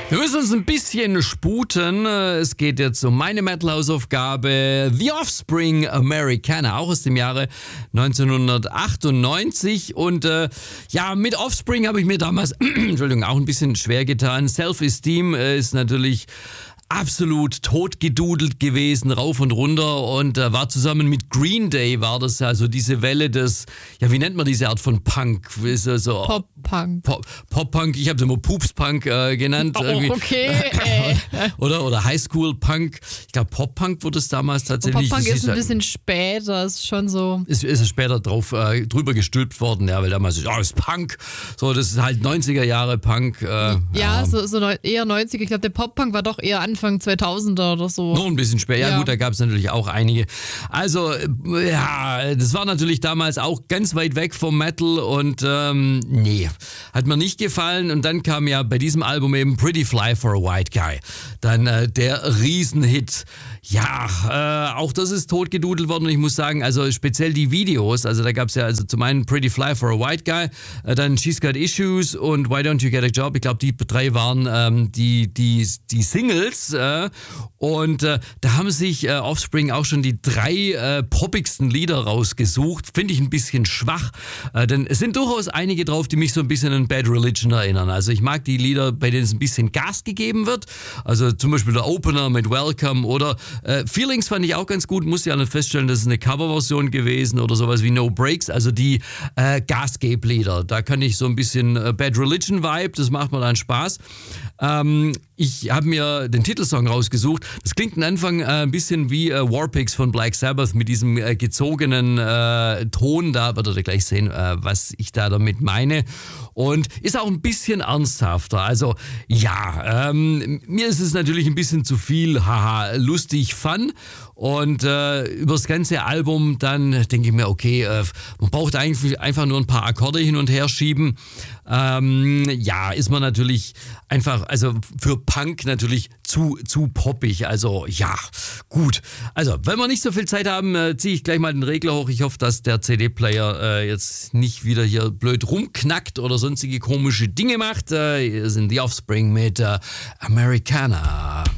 Wir müssen uns ein bisschen sputen. Es geht jetzt um meine Metal-Hausaufgabe. The Offspring, Americana, auch aus dem Jahre 1998. Und mit Offspring habe ich mir damals Entschuldigung, auch ein bisschen schwer getan. Self-Esteem ist natürlich absolut totgedudelt gewesen, rauf und runter, und war zusammen mit Green Day, war das also diese Welle des, ja, wie nennt man diese Art von Punk? So Pop-Punk. Pop-Punk, ich habe es immer Poops-Punk genannt. Okay. Oder Highschool-Punk. Ich glaube, Pop-Punk wurde es damals tatsächlich. Pop-Punk ist ein bisschen später, ist schon so. Ist später drüber gestülpt worden, ja, weil damals ist Punk. So, das ist halt 90er Jahre Punk. So eher 90er. Ich glaube, der Pop-Punk war doch eher Anfang 2000er oder so. Noch ein bisschen später. Ja gut, da gab es natürlich auch einige. Also, das war natürlich damals auch ganz weit weg vom Metal und hat mir nicht gefallen. Und dann kam ja bei diesem Album eben Pretty Fly for a White Guy. Dann der Riesenhit. Ja, auch das ist totgedudelt worden und ich muss sagen, also speziell die Videos, also da gab es ja also zum einen Pretty Fly for a White Guy, dann She's Got Issues und Why Don't You Get a Job. Ich glaube, die drei waren die Singles und da haben sich Offspring auch schon die drei poppigsten Lieder rausgesucht. Finde ich ein bisschen schwach, denn es sind durchaus einige drauf, die mich so ein bisschen an Bad Religion erinnern. Also ich mag die Lieder, bei denen es ein bisschen Gas gegeben wird, also zum Beispiel der Opener mit Welcome oder Feelings fand ich auch ganz gut, muss ja nicht feststellen, das ist eine Coverversion gewesen oder sowas wie No Breaks, also die Gasgebe-Lieder. Da kann ich so ein bisschen Bad Religion-Vibe, das macht mir dann Spaß. Ich habe mir den Titelsong rausgesucht. Das klingt am Anfang ein bisschen wie Warpigs von Black Sabbath mit diesem gezogenen Ton. Da werdet ihr gleich sehen, was ich da damit meine. Und ist auch ein bisschen ernsthafter. Also ja, mir ist es natürlich ein bisschen zu viel, lustig, fun. Und über das ganze Album dann denke ich mir, okay, man braucht eigentlich einfach nur ein paar Akkorde hin und her schieben. Ist man natürlich einfach, also für Punk natürlich zu poppig. Also ja, gut. Also, wenn wir nicht so viel Zeit haben, ziehe ich gleich mal den Regler hoch. Ich hoffe, dass der CD-Player jetzt nicht wieder hier blöd rumknackt oder sonstige komische Dinge macht. Hier sind die Offspring mit Americana.